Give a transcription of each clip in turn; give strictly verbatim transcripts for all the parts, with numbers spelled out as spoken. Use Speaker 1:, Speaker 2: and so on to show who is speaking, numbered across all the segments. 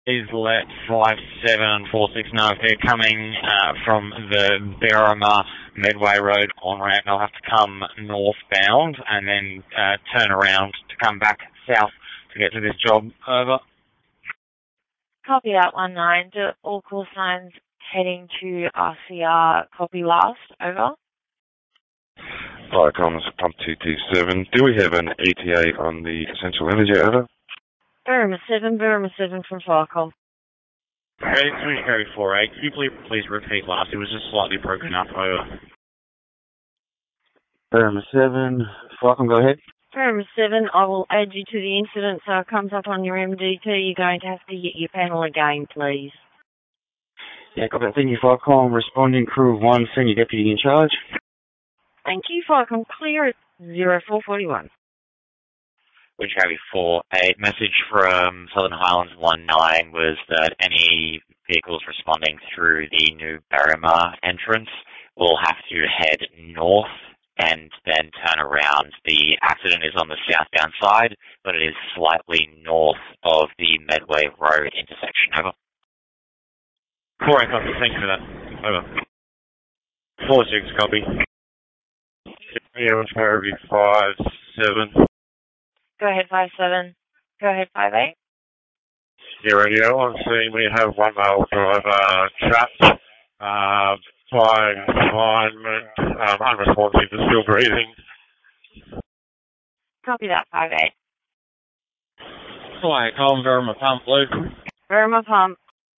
Speaker 1: Please let five seven and four six know if they're coming uh, from the Berrima Medway Road on-ramp. They'll have to come northbound and then uh, turn around to come back south to get to this job. Over.
Speaker 2: Copy that one nine. Do all call signs heading to R C R copy last. Over.
Speaker 3: Viacom's pump two two seven. Do we have an E T A on the Essential Energy? Over.
Speaker 2: Berrima seven, Berrima seven from Viacom.
Speaker 1: Ready to carry four eight. Could you please, please repeat last? It was just slightly broken up. Over.
Speaker 4: Berrima seven, Viacom, go ahead.
Speaker 2: Berrima seven, I will add you to the incident so it comes up on your M D T. You're going to have to get your panel again, please.
Speaker 4: Yeah, got that. Thank you, Viacom. Responding crew of one, senior deputy in charge.
Speaker 2: Thank you, Viacom. Clear at zero four forty-one.
Speaker 5: Which carry four eight. Message from Southern Highlands one nine was that any vehicles responding through the new Berrima entrance will have to head north and then turn around. The accident is on the southbound side, but it is slightly north of the Medway Road intersection. Over.
Speaker 1: four eight, copy. Thank you for that. Over. four six, copy. Yeah, carry five seven.
Speaker 2: Go ahead, five seven. Go ahead, five eight.
Speaker 1: Yeah, radio. On scene, we have one male driver trapped uh, by confinement, um, unresponsive, but still breathing.
Speaker 2: Copy that, five eight.
Speaker 1: Hi, Colin Berrima Pump, Luke.
Speaker 2: Berrima Pump.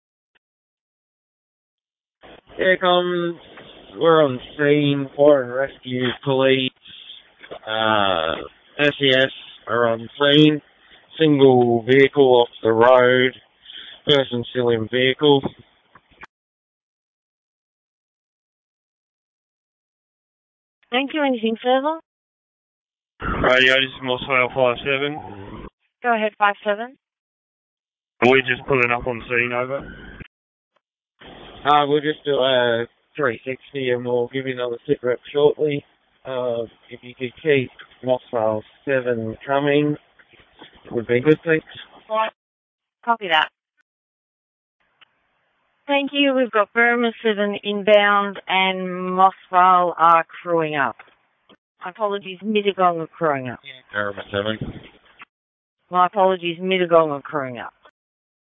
Speaker 6: Yeah, Colin, we're on scene, fire and rescue, police, uh, S E S are on scene. Single vehicle off the road. Person still in vehicle.
Speaker 2: Thank you. Anything further?
Speaker 1: Radio, this is Mossvale five seven.
Speaker 2: Go ahead, five seven.
Speaker 1: We're just pulling up on scene. Over.
Speaker 6: Uh, we'll just do a three sixty and we'll give you another sit rep shortly. Uh, if you could keep Mossvale seven coming, would be good, thanks.
Speaker 2: Right. Copy that. Thank you. We've got Berrima seven inbound and Mossvale are crewing up. My apologies, Mittagong are crewing up.
Speaker 1: Berrima seven.
Speaker 2: My apologies, Mittagong are crewing up.